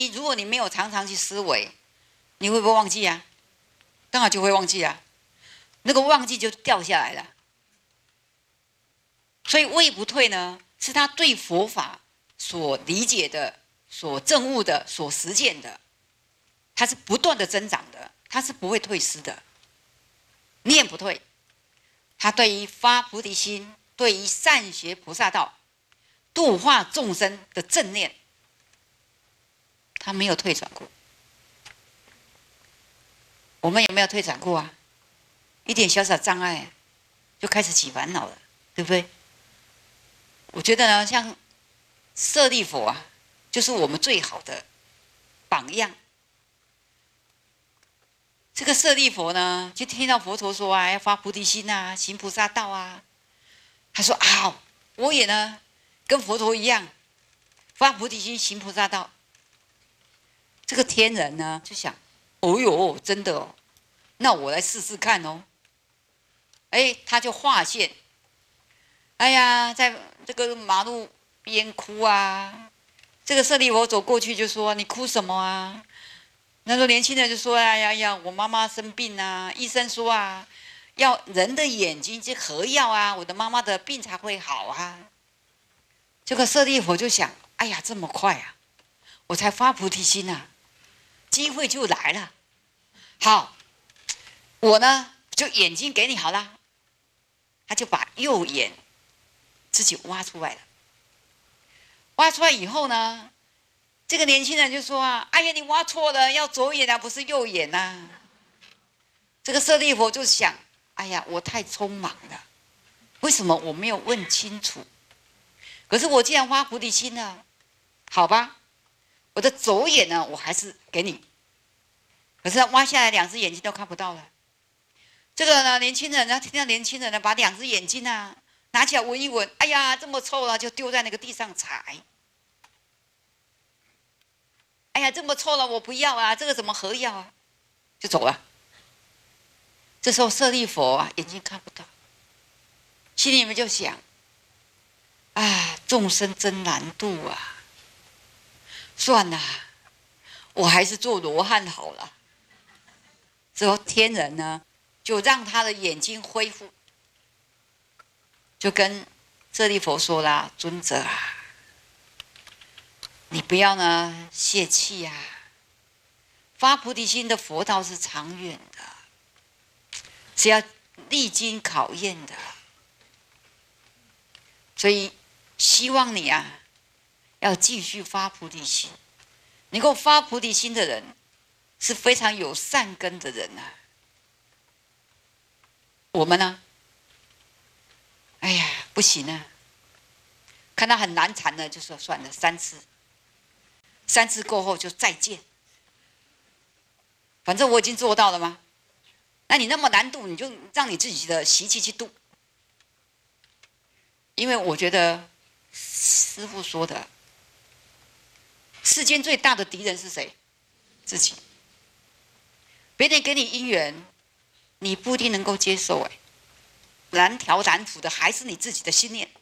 如果你没有常常去思维，你会不会忘记啊？当然就会忘记啊，那个忘记就掉下来了。所以位不退呢，是他对佛法所理解的、所证悟的、所实践的，它是不断的增长的，它是不会退失的，念不退。他对于发菩提心，对于善学菩萨道、度化众生的正念，他没有退转过。我们有没有退转过啊？一点小小障碍就开始起烦恼了，对不对？我觉得呢，像舍利弗啊，就是我们最好的榜样。这个舍利弗呢，就听到佛陀说啊，要发菩提心啊，行菩萨道啊。他说啊，我也呢，跟佛陀一样，发菩提心，行菩萨道。这个天人呢，就想，哦呦，真的哦，那我来试试看哦。哎，他就化现，哎呀，在这个马路边哭啊。这个舍利弗走过去就说：“你哭什么啊？”那个年轻人就说：“哎呀，我妈妈生病啊，医生说啊，要人的眼睛去合药啊，我的妈妈的病才会好啊。”这个舍利弗就想：“哎呀，这么快啊，我才发菩提心啊，机会就来了。好，我呢就眼睛给你好了。”他就把右眼自己挖出来了。挖出来以后呢，这个年轻人就说啊：“哎呀，你挖错了，要左眼啊，不是右眼啊。”这个舍利弗就想：“哎呀，我太匆忙了，为什么我没有问清楚？可是我既然发菩提心了，好吧，我的左眼呢，我还是给你。可是他挖下来两只眼睛都看不到了。这个呢，年轻人呢，听到年轻人呢，把两只眼睛啊拿起来闻一闻，哎呀，这么臭了，就丢在那个地上踩。哎呀，这么臭了，我不要啊！这个怎么合药啊？就走了。这时候舍利弗啊，眼睛看不到，心里面就想：啊，众生真难度啊！算了，我还是做罗汉好了。之后天人呢，就让他的眼睛恢复，就跟舍利弗说啦：“尊者啊，你不要呢泄气啊！发菩提心的佛道是长远的，是要历经考验的，所以希望你啊，要继续发菩提心。能够发菩提心的人，是非常有善根的人啊。我们呢，哎呀，不行啊！看他很难缠的，就说算了，3次过后就再见。反正我已经做到了吗？那你那么难度，你就让你自己的习气去度。因为我觉得师父说的，世间最大的敌人是谁？自己。别人给你因缘，你不一定能够接受。难调难服的还是你自己的心念。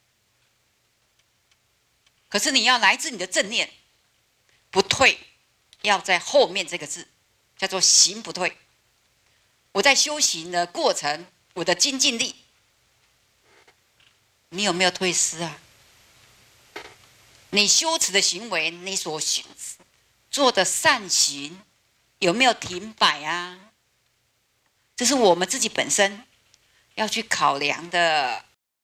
可是你要来自你的正念，不退，要在后面这个字，叫做行不退。我在修行的过程，我的精进力，你有没有退失啊？你修持的行为，你所做的善行，有没有停摆啊？这是我们自己本身要去考量的。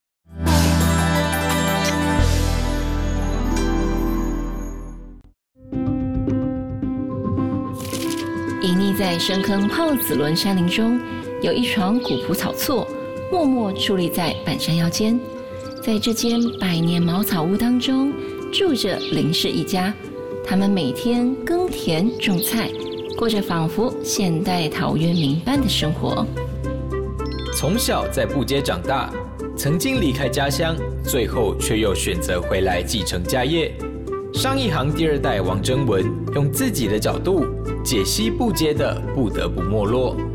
隐匿在深坑泡子仑山林中，有一床古朴草厝，默默矗立在半山腰间。在这间百年茅草屋当中，住着林氏一家。他们每天耕田种菜，过着仿佛现代陶渊明般的生活。 从小在布街长大，曾经离开家乡，最后却又选择回来继承家业。商一行第2代王征文用自己的角度解析布街的不得不没落。